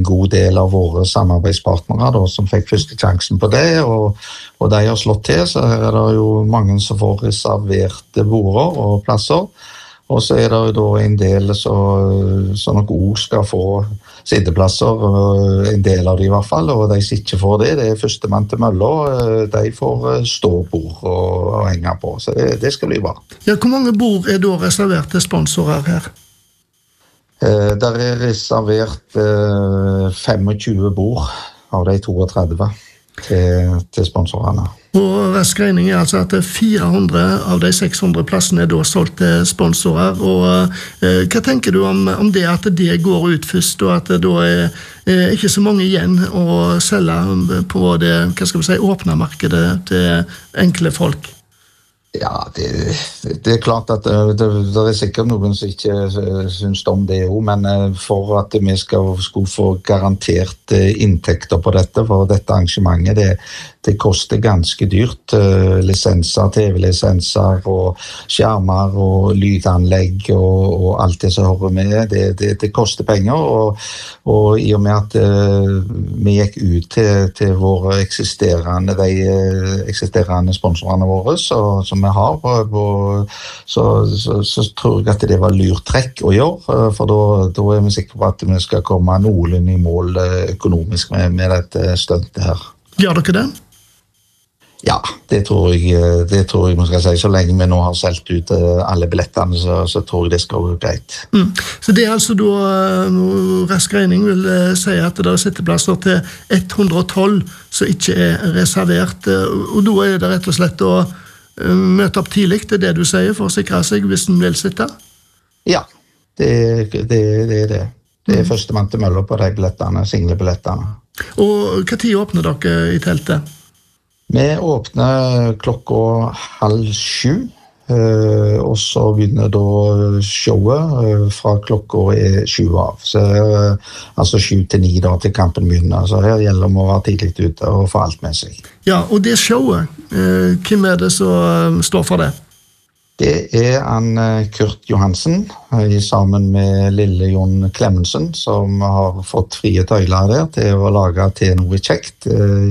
en god del av våre samarbeidspartnere da, som fikk første sjansen på det, og de har slått til, så her det jo mange som får reserverte border og plasser. Og så det jo da en del som nok også skal få sitteplasser, en del av de i hvert fall, og de som ikke får det førstemann til mølla, de får ståbord og henge på, så det skal bli bra. Ja, hvor mange bord da reservert til sponsorer her? Der reservert 25 bord av de 32 til sponsorene. Og rask regning altså at 400 av de 600 plassene da solgt til sponsorer, og hva tenker du om det at det går ut først, og at det da ikke så mange igjen å selge på det, hva skal vi si, åpne markedet til enkle folk? Ja, det klart at det sikkert noen som ikke synes om det jo, men for at vi skulle få garantert inntekter på dette, for dette arrangementet, det koster ganske dyrt, lisenser, TV-lisenser og skjermer og lydanlegg og alt det som hører med, det koster penger, og i og med at vi gikk ut til våre eksisterende sponsorene våre, som vi har, så tror jeg at det var lurt trekk å gjøre, for da vi sikre på at vi skal komme noenlunde i mål økonomisk med dette stuntet her. Gjør dere det? Ja, det tror jeg man skal si. Så lenge vi nå har solgt ut alle billettene, så tror jeg det skal gå greit. Så det altså da, rask regning vil si at det sitteplasser til 112 som ikke reservert, og da det rett og slett å møte opp tidlig, det det du sier, for å sikre seg hvis den vil sitte? Ja, det det. Det første mann til mølla på de billettene, singlebillettene. Og hva tid åpner dere i teltet? Vi åpner klokka 6:30, og så begynner da showet fra klokka 7 av. Så altså 7 til 9 da til kampen begynner, så her gjelder det å være tidlig ute og få alt med seg. Ja, og det showet, hvem det som står for det? Det han Kurt Johansen, sammen med lille Jon Clemensen, som har fått frie tøyler der til å lage til noe kjekt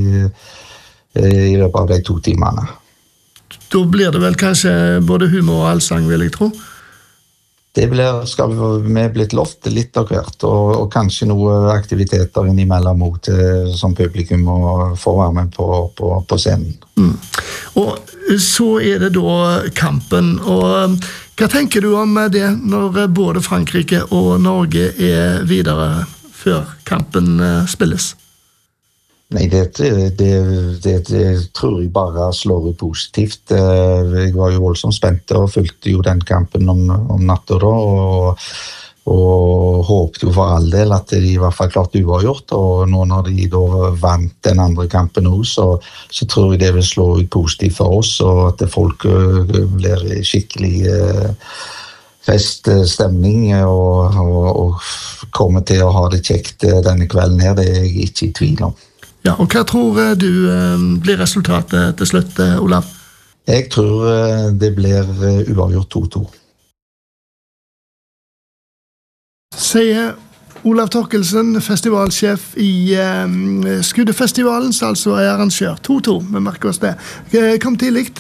i løpet av de 2 timene. Da blir det vel kanskje både humor og allsang, vil jeg tro? Det skal vi blitt lovt litt av hvert, og kanskje noen aktiviteter innimellom mot som publikum og få være med på scenen. Og så det da kampen, og hva tenker du om det når både Frankrike og Norge videre før kampen spilles? Nei, det tror jeg bare slår ut positivt. Jeg var jo voldsomt spent og fulgte jo den kampen om natta da, og håpte jo for all del at de i hvert fall klarte uavgjort, og nå når de da vant den andre kampen også, så tror jeg det vil slå ut positivt for oss, og at folk blir skikkelig feststemning og kommer til å ha det kjekt denne kvelden her, det jeg ikke i tvil om. Ja, og hva tror du blir resultatet til slutt, Olav? Jeg tror det blir uavgjort 2-2. Sier Olav Torkelsen, festivalsjef i Skuddefestivalen, som altså arrangør 2-2, vi merker oss det. Kom tidlig